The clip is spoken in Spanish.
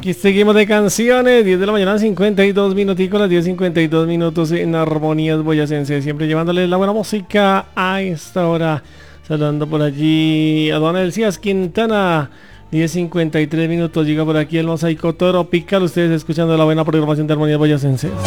Aquí seguimos de canciones, 10 de la mañana, 52 minuticos, las 10:52 minutos en Armonías Boyacense, siempre llevándoles la buena música a esta hora. Saludando por allí a Don Elías Quintana, 10:53 minutos, llega por aquí el Mosaico Tropical, ustedes escuchando la buena programación de Armonías Boyacense.